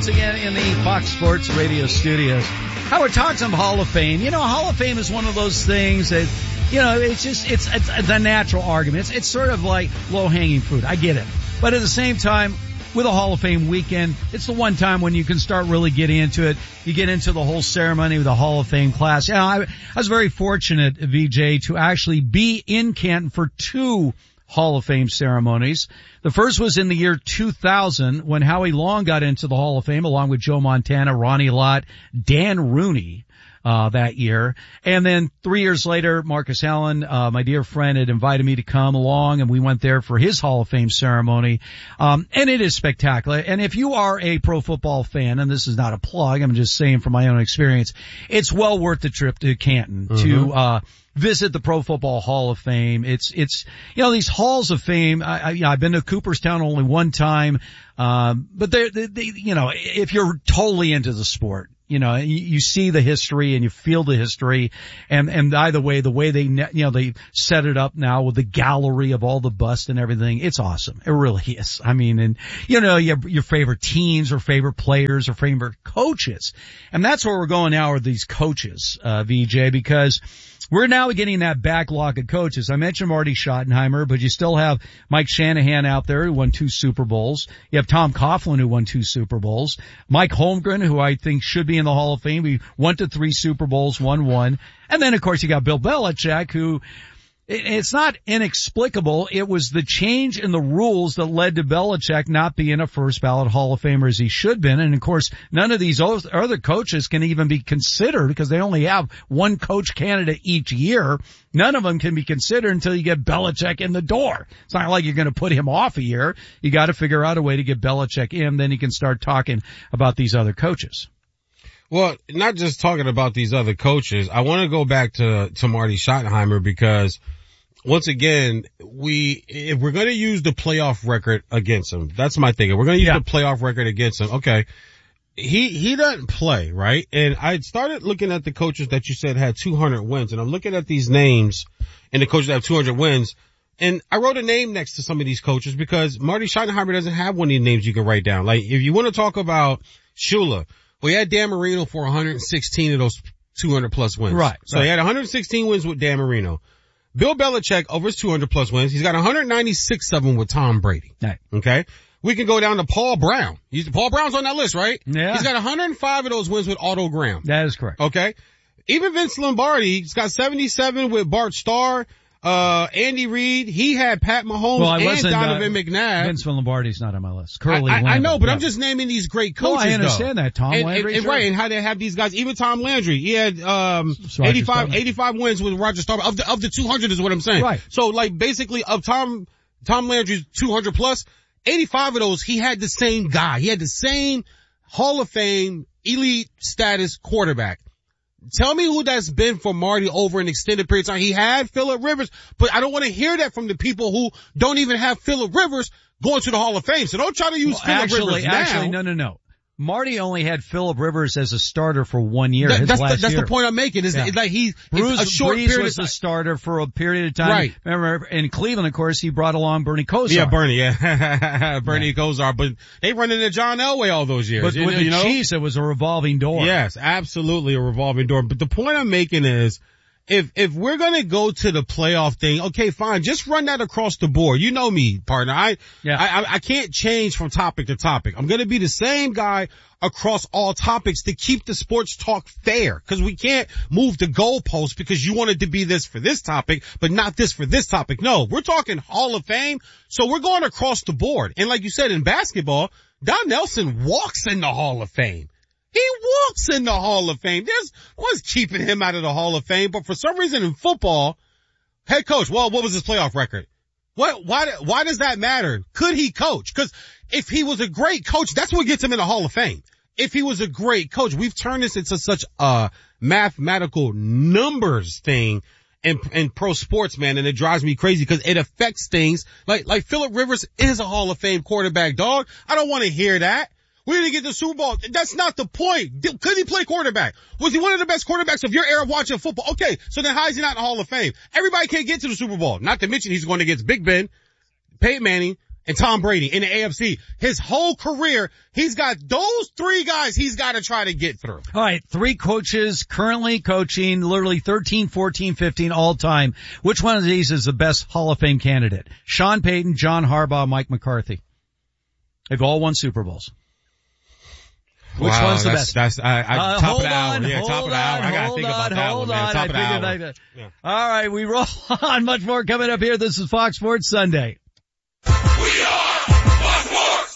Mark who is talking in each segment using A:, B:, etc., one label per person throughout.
A: once again in the Fox Sports Radio studios. Howard talks some Hall of Fame. You know, Hall of Fame is one of those things that, you know, it's the natural argument. It's sort of like low-hanging fruit. I get it. But at the same time, with a Hall of Fame weekend, it's the one time when you can start really getting into it. You get into the whole ceremony with the Hall of Fame class. You know, I was very fortunate, VJ, to actually be in Canton for 2 Hall of Fame ceremonies. The first was in the year 2000 when Howie Long got into the Hall of Fame along with Joe Montana, Ronnie Lott, Dan Rooney, that year. And then 3 years later, Marcus Allen, my dear friend, had invited me to come along and we went there for his Hall of Fame ceremony. And it is spectacular. And if you are a pro football fan, and this is not a plug, I'm just saying from my own experience, it's well worth the trip to Canton to, visit the Pro Football Hall of Fame. It's, you know, these halls of fame. I've been to Cooperstown only one time. But they, you know, if you're totally into the sport, you know, you see the history and you feel the history. And either way, the way they, you know, they set it up now with the gallery of all the busts and everything, it's awesome. It really is. I mean, and, you know, you have your favorite teams or favorite players or favorite coaches. And that's where we're going now with these coaches, VJ, because we're now getting that backlog of coaches. I mentioned Marty Schottenheimer, but you still have Mike Shanahan out there who won 2 Super Bowls. You have Tom Coughlin who won 2 Super Bowls. Mike Holmgren, who I think should be in the Hall of Fame. He went to 3 Super Bowls, won 1. And then of course you got Bill Belichick, who, it's not inexplicable. It was the change in the rules that led to Belichick not being a first ballot Hall of Famer as he should have been. And of course, none of these other coaches can even be considered because they only have 1 coach candidate each year. None of them can be considered until you get Belichick in the door. It's not like you're going to put him off a year. You got to figure out a way to get Belichick in. Then you can start talking about these other coaches.
B: Well, not just talking about these other coaches. I want to go back to Marty Schottenheimer because once again, if we're going to use the playoff record against him, that's my thing. If we're going to use the playoff record against him, okay. He doesn't play, right? And I started looking at the coaches that you said had 200 wins, and I'm looking at these names and the coaches that have 200 wins, and I wrote a name next to some of these coaches because Marty Schottenheimer doesn't have one of these names you can write down. Like, if you want to talk about Shula, well, he had Dan Marino for 116 of those 200 plus wins.
A: Right.
B: So he had 116 wins with Dan Marino. Bill Belichick over his 200 plus wins. He's got 196 of them with Tom Brady.
A: Right.
B: Okay. We can go down to Paul Brown. Paul Brown's on that list, right?
A: Yeah.
B: He's got 105 of those wins with Otto Graham.
A: That is correct.
B: Okay. Even Vince Lombardi's got 77 with Bart Starr. Andy Reid, he had Pat Mahomes and Donovan McNabb.
A: Vince Lombardi's not on my list. Curly
B: I know, but I'm just naming these great coaches.
A: I understand that. Tom Landry.
B: And, right, and how they have these guys. Even Tom Landry, he had 85 wins with Roger Staubach. Of the 200 is what I'm saying.
A: Right.
B: So like basically of Tom Landry's 200 plus, 85 of those he had the same guy. He had the same Hall of Fame elite status quarterback. Tell me who that's been for Marty over an extended period of time. He had Phillip Rivers, but I don't want to hear that from the people who don't even have Phillip Rivers going to the Hall of Fame. So don't try to use Phillip Rivers now.
A: Actually, no. Marty only had Phillip Rivers as a starter for 1 year.
B: That's the point I'm making. Is like
A: Bruce
B: a short
A: Brees
B: period
A: was the starter for a period of time. Right. Remember, in Cleveland, of course, he brought along Bernie Kosar.
B: Yeah, Bernie. Kosar. But they run into John Elway all those years.
A: But with the Chiefs, it was a revolving door.
B: Yes, absolutely a revolving door. But the point I'm making is, if we're gonna go to the playoff thing, okay, fine, just run that across the board. You know me, partner. I can't change from topic to topic. I'm gonna be the same guy across all topics to keep the sports talk fair. Cause we can't move the goalposts because you wanted to be this for this topic, but not this for this topic. No, we're talking Hall of Fame. So we're going across the board. And like you said, in basketball, Don Nelson walks in the Hall of Fame. He walks in the Hall of Fame. What's keeping him out of the Hall of Fame? But for some reason in football, head coach, well, what was his playoff record? Why does that matter? Could he coach? Cause if he was a great coach, that's what gets him in the Hall of Fame. If he was a great coach, we've turned this into such a mathematical numbers thing in pro sports, man, and it drives me crazy because it affects things like Phillip Rivers is a Hall of Fame quarterback, dog. I don't want to hear that. We didn't get the Super Bowl. That's not the point. Could he play quarterback? Was he one of the best quarterbacks of your era watching football? Okay, so then how is he not in the Hall of Fame? Everybody can't get to the Super Bowl. Not to mention he's going against Big Ben, Peyton Manning, and Tom Brady in the AFC. His whole career, he's got those 3 guys he's got to try to get through.
A: All right, 3 coaches currently coaching, literally 13, 14, 15 all time. Which one of these is the best Hall of Fame candidate? Sean Payton, John Harbaugh, Mike McCarthy. They've all won Super Bowls. Which one's the best?
B: Top of the hour. Yeah, top of the hour. I gotta think about that one, man. Top of the hour.
A: Yeah. All right, we roll on. Much more coming up here. This is Fox Sports Sunday.
C: We are Fox Sports.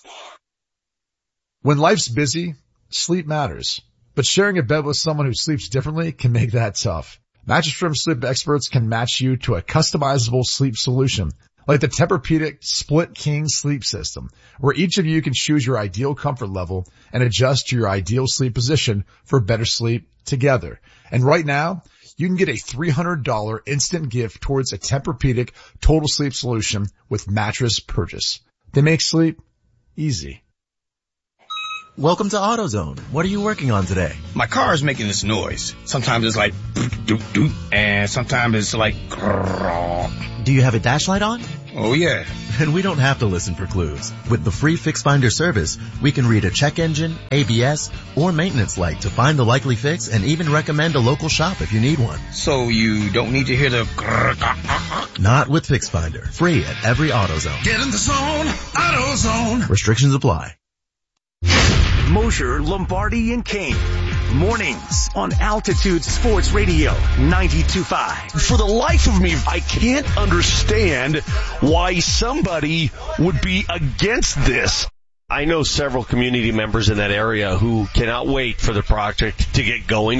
D: When life's busy, sleep matters. But sharing a bed with someone who sleeps differently can make that tough. Mattress Firm sleep experts can match you to a customizable sleep solution, like the Tempur-Pedic Split King Sleep System, where each of you can choose your ideal comfort level and adjust to your ideal sleep position for better sleep together. And right now, you can get a $300 instant gift towards a Tempur-Pedic Total Sleep Solution with mattress purchase. They make sleep easy.
E: Welcome to AutoZone. What are you working on today?
F: My car is making this noise. Sometimes it's like doop doop, and sometimes it's like grrr.
E: Do you have a dash light on?
F: Oh yeah.
E: Then we don't have to listen for clues. With the free Fix Finder service, we can read a check engine, ABS, or maintenance light to find the likely fix and even recommend a local shop if you need one.
F: So you don't need to hear the grrr.
E: Not with Fix Finder. Free at every AutoZone.
C: Get in the zone, AutoZone.
E: Restrictions apply.
G: Mosher, Lombardi, and Kane. Mornings on Altitude Sports Radio 92.5.
H: For the life of me, I can't understand why somebody would be against this. I know several community members in that area who cannot wait for the project to get going.